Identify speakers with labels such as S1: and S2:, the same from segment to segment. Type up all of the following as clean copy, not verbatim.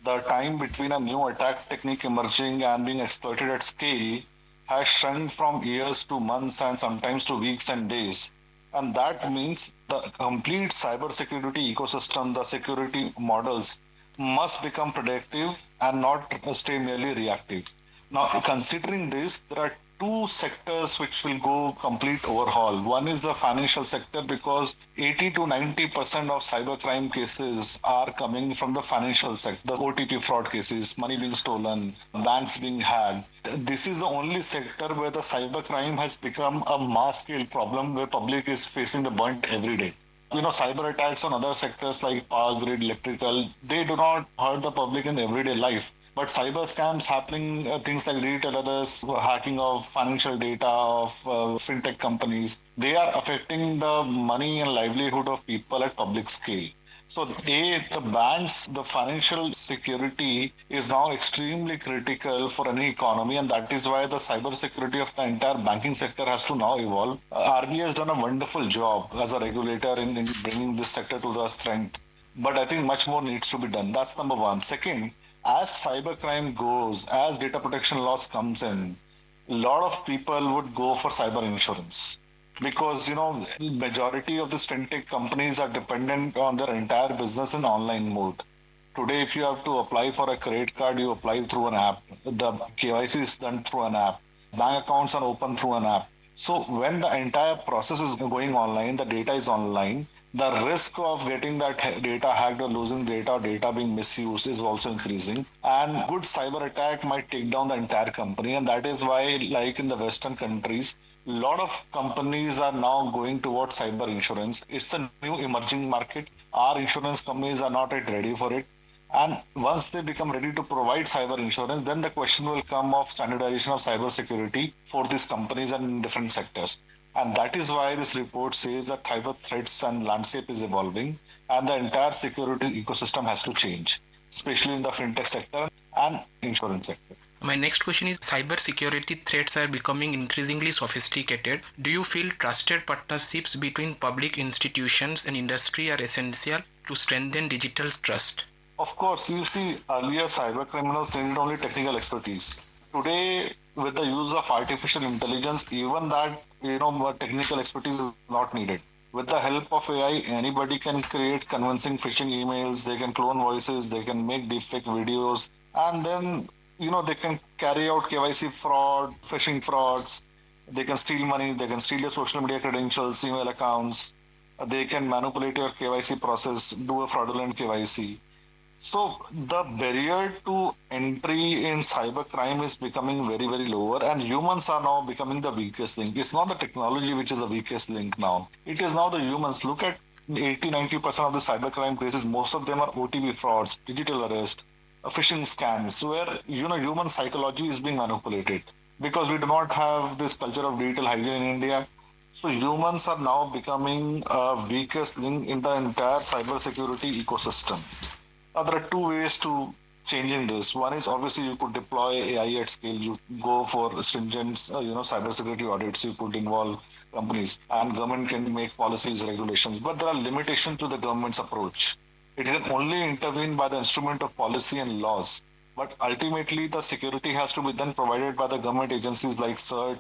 S1: The time between a new attack technique emerging and being exploited at scale has shrunk from years to months and sometimes to weeks and days. And that means the complete cybersecurity ecosystem, the security models must become predictive and not stay merely reactive. Now, considering this, there are two sectors which will go complete overhaul. One is the financial sector because 80 to 90% of cybercrime cases are coming from the financial sector. The OTP fraud cases, money being stolen, banks being hacked. This is the only sector where the cybercrime has become a mass scale problem where public is facing the brunt every day. Cyber attacks on other sectors like power grid, electrical, they do not hurt the public in everyday life. But cyber scams happening, things like retailers, hacking of financial data of fintech companies, they are affecting the money and livelihood of people at public scale. So the banks, the financial security is now extremely critical for any economy, and that is why the cyber security of the entire banking sector has to now evolve. RBI has done a wonderful job as a regulator in bringing this sector to the strength. But I think much more needs to be done. That's number one. Second, as cybercrime goes, as data protection laws comes in, a lot of people would go for cyber insurance because majority of the fintech companies are dependent on their entire business in online mode. Today, if you have to apply for a credit card, you apply through an app. The KYC is done through an app. Bank accounts are opened through an app. So when the entire process is going online, the data is online, the risk of getting that data hacked or losing data or data being misused is also increasing. And good cyber attack might take down the entire company. And that is why, like in the Western countries, a lot of companies are now going towards cyber insurance. It's a new emerging market. Our insurance companies are not yet ready for it. And once they become ready to provide cyber insurance, then the question will come of standardization of cyber security for these companies and in different sectors. And that is why this report says that cyber threats and landscape is evolving and the entire security ecosystem has to change, especially in the fintech sector and insurance sector.
S2: My next question is, cyber security threats are becoming increasingly sophisticated. Do you feel trusted partnerships between public institutions and industry are essential to strengthen digital trust?
S1: Of course, you see, earlier cyber criminals needed only technical expertise. Today, with the use of artificial intelligence, even that, technical expertise is not needed. With the help of AI, anybody can create convincing phishing emails, they can clone voices, they can make deepfake videos, and then, they can carry out KYC fraud, phishing frauds, they can steal money, they can steal your social media credentials, email accounts, they can manipulate your KYC process, do a fraudulent KYC. So the barrier to entry in cybercrime is becoming very, very lower, and humans are now becoming the weakest link. It's not the technology which is the weakest link now. It is now the humans. Look at 80-90% of the cybercrime cases, most of them are OTP frauds, digital arrest, phishing scams, where human psychology is being manipulated. Because we do not have this culture of digital hygiene in India, so humans are now becoming a weakest link in the entire cybersecurity ecosystem. Now, there are two ways to changing this. One is obviously you could deploy AI at scale. You go for stringent, cybersecurity audits. You could involve companies, and government can make policies, regulations. But there are limitations to the government's approach. It can only intervene by the instrument of policy and laws. But ultimately, the security has to be then provided by the government agencies like CERT,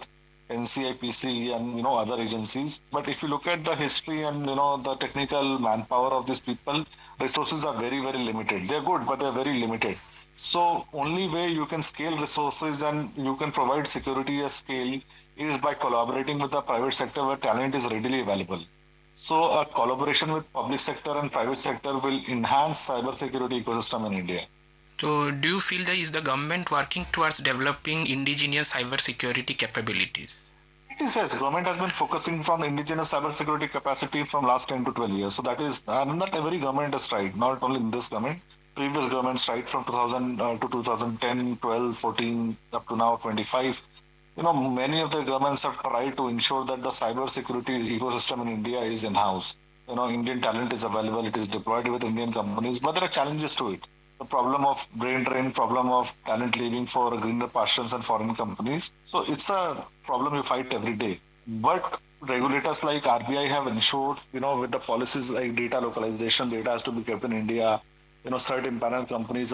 S1: NCIPC, and other agencies. But if you look at the history and the technical manpower of these people, resources are very, very limited. They're good, but they're very limited. So only way you can scale resources and you can provide security at scale is by collaborating with the private sector where talent is readily available. So a collaboration with public sector and private sector will enhance cybersecurity ecosystem in India.
S2: So do you feel that is the government working towards developing indigenous cybersecurity capabilities?
S1: It is, yes. Government has been focusing on the indigenous cybersecurity capacity from last 10 to 12 years. So that is, and not every government has tried, not only in this government. Previous governments tried from 2000 to 2010, 12, 14, up to now 25. Many of the governments have tried to ensure that the cybersecurity ecosystem in India is in-house. Indian talent is available, it is deployed with Indian companies, but there are challenges to it. The problem of brain drain, problem of talent leaving for greener pastures and foreign companies. So it's a problem we fight every day. But regulators like RBI have ensured, with the policies like data localization, data has to be kept in India. Certain panel companies